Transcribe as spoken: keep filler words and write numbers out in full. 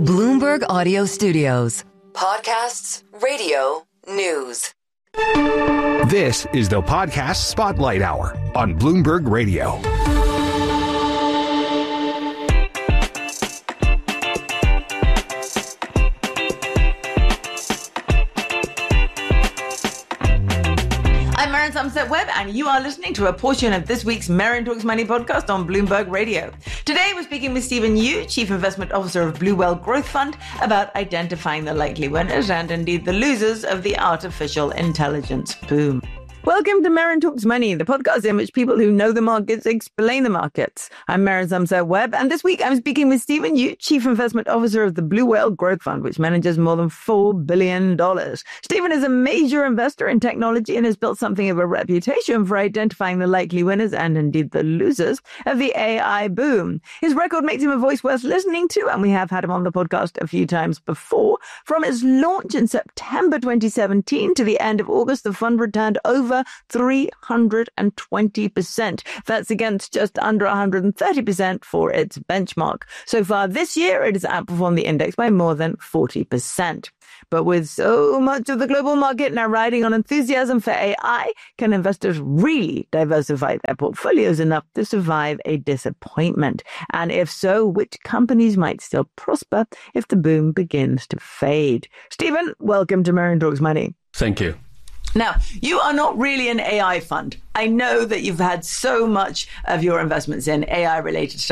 Bloomberg Audio Studios. Podcasts, radio, news. This is the Podcast Spotlight Hour on Bloomberg Radio. I'm Maren Somerset-Webb, and you are listening to a portion of this week's Maren Talks Money podcast on Bloomberg Radio. Today, we're speaking with Stephen Yu, Chief Investment Officer of Bluewhale Growth Fund, about identifying the likely winners and indeed the losers of the artificial intelligence boom. Welcome to Maren Talks Money, the podcast in which people who know the markets explain the markets. I'm Maren Somerset-Webb, and this week I'm speaking with Stephen Yu, Chief Investment Officer of the Bluewhale Growth Fund, which manages more than four billion dollars. Stephen is a major investor in technology and has built something of a reputation for identifying the likely winners and indeed the losers of the A I boom. His record makes him a voice worth listening to, and we have had him on the podcast a few times before. From its launch in September twenty seventeen to the end of August, the fund returned over three hundred twenty percent. That's against just under one hundred thirty percent for its benchmark. So far this year, it has outperformed the index by more than forty percent. But with so much of the global market now riding on enthusiasm for A I, can investors really diversify their portfolios enough to survive a disappointment? And if so, which companies might still prosper if the boom begins to fade? Stephen, welcome to Maren Talks Money. Thank you. Now, you are not really an A I fund. I know that you've had so much of your investments in A I-related stuff